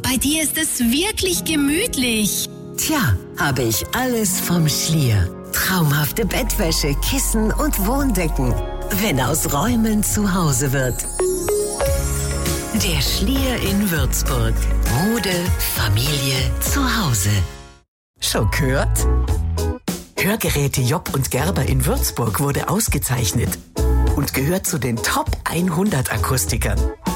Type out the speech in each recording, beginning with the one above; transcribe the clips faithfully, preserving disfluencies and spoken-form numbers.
bei dir ist es wirklich gemütlich. Tja, habe ich alles vom Schlier. Traumhafte Bettwäsche, Kissen und Wohndecken. Wenn aus Räumen zu Hause wird. Der Schlier in Würzburg. Mode, Familie, zu Hause. Schon gehört? Hörgeräte Job und Gerber in Würzburg wurde ausgezeichnet und gehört zu den Top hundert Akustikern.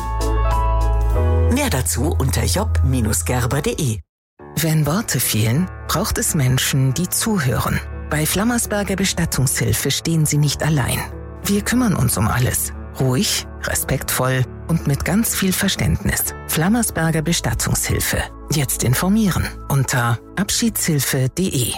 Mehr dazu unter job Bindestrich gerber punkt de. Wenn Worte fehlen, braucht es Menschen, die zuhören. Bei Flammersberger Bestattungshilfe stehen Sie nicht allein. Wir kümmern uns um alles. Ruhig, respektvoll und mit ganz viel Verständnis. Flammersberger Bestattungshilfe. Jetzt informieren unter abschiedshilfe punkt de.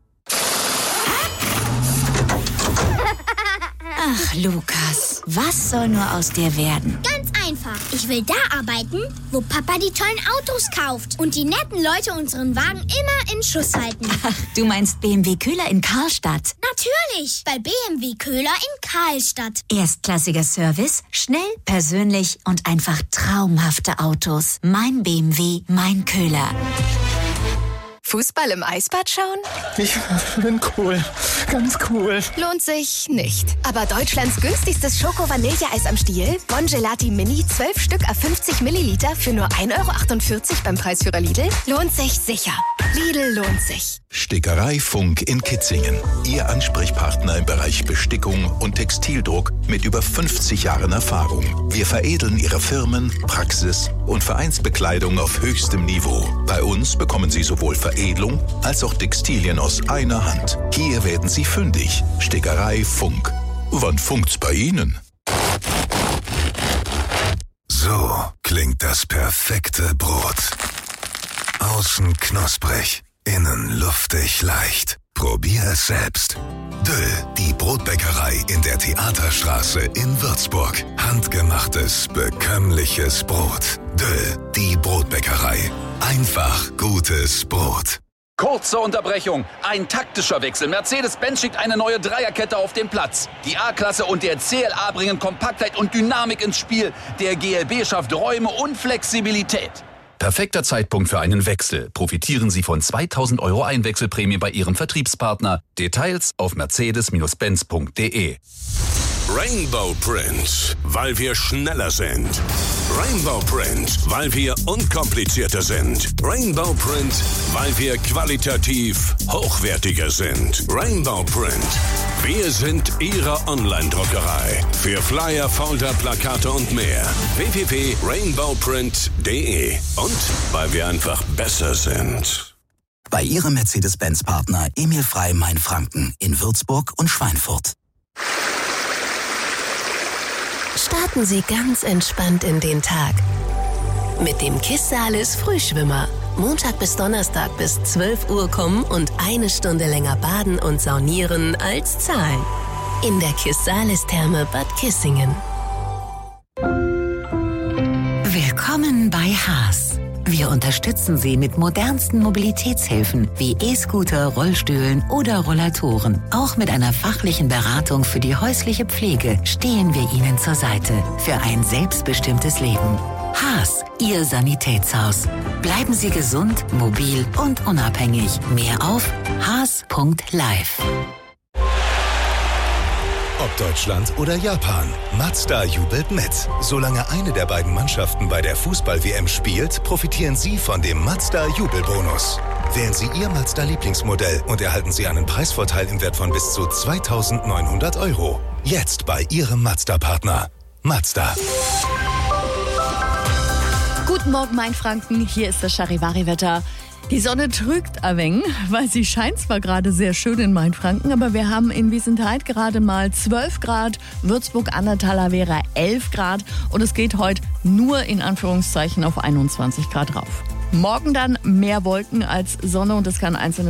Ach, Lukas, was soll nur aus dir werden? Ganz einfach. Ich will da arbeiten, wo Papa die tollen Autos kauft und die netten Leute unseren Wagen immer in Schuss halten. Ach, du meinst B M W Köhler in Karlstadt? Natürlich, bei B M W Köhler in Karlstadt. Erstklassiger Service, schnell, persönlich und einfach traumhafte Autos. Mein B M W, mein Köhler. Fußball im Eisbad schauen? Ich bin cool. Ganz cool. Lohnt sich nicht. Aber Deutschlands günstigstes Schoko-Vanilleeis am Stiel? Bon Gelati Mini, zwölf Stück auf fünfzig Milliliter für nur ein Euro achtundvierzig beim Preisführer Lidl? Lohnt sich sicher. Lidl lohnt sich. Stickerei Funk in Kitzingen. Ihr Ansprechpartner im Bereich Besticking und Textildruck mit über fünfzig Jahren Erfahrung. Wir veredeln Ihre Firmen, Praxis und Vereinsbekleidung auf höchstem Niveau. Bei uns bekommen Sie sowohl Veredelung als auch Textilien aus einer Hand. Hier werden Sie fündig. Stickerei Funk. Wann funkt's bei Ihnen? So klingt das perfekte Brot. Außen knusprig, innen luftig leicht. Probier es selbst. Döll, die Brotbäckerei in der Theaterstraße in Würzburg. Handgemachtes, bekömmliches Brot. Döll, die Brotbäckerei. Einfach gutes Brot. Kurze Unterbrechung. Ein taktischer Wechsel. Mercedes-Benz schickt eine neue Dreierkette auf den Platz. Die A-Klasse und der C L A bringen Kompaktheit und Dynamik ins Spiel. Der G L B schafft Räume und Flexibilität. Perfekter Zeitpunkt für einen Wechsel. Profitieren Sie von zweitausend Euro Einwechselprämie bei Ihrem Vertriebspartner. Details auf mercedes Benz punkt de. Rainbow Print, weil wir schneller sind. Rainbow Print, weil wir unkomplizierter sind. Rainbow Print, weil wir qualitativ hochwertiger sind. Rainbow Print, wir sind Ihre Online-Druckerei. Für Flyer, Folder, Plakate und mehr. w w w punkt rainbow print punkt de. Und weil wir einfach besser sind. Bei Ihrem Mercedes-Benz-Partner Emil Frey Mainfranken in Würzburg und Schweinfurt. Starten Sie ganz entspannt in den Tag. Mit dem Kissalis Frühschwimmer. Montag bis Donnerstag bis zwölf Uhr kommen und eine Stunde länger baden und saunieren als zahlen. In der Kissalis-Therme Bad Kissingen. Willkommen bei Haas. Wir unterstützen Sie mit modernsten Mobilitätshilfen wie E-Scooter, Rollstühlen oder Rollatoren. Auch mit einer fachlichen Beratung für die häusliche Pflege stehen wir Ihnen zur Seite für ein selbstbestimmtes Leben. Haas, Ihr Sanitätshaus. Bleiben Sie gesund, mobil und unabhängig. Mehr auf haas punkt live. Ob Deutschland oder Japan, Mazda jubelt mit. Solange eine der beiden Mannschaften bei der Fußball-W M spielt, profitieren Sie von dem Mazda-Jubelbonus. Wählen Sie Ihr Mazda-Lieblingsmodell und erhalten Sie einen Preisvorteil im Wert von bis zu zweitausendneunhundert Euro. Jetzt bei Ihrem Mazda-Partner. Mazda. Guten Morgen, Mainfranken. Hier ist das Charivari-Wetter. Die Sonne trügt ein wenig, weil sie scheint zwar gerade sehr schön in Mainfranken, aber wir haben in Wiesentheid gerade mal zwölf Grad, Würzburg an der Talavera elf Grad und es geht heute nur in Anführungszeichen auf einundzwanzig Grad rauf. Morgen dann mehr Wolken als Sonne und es kann einzelne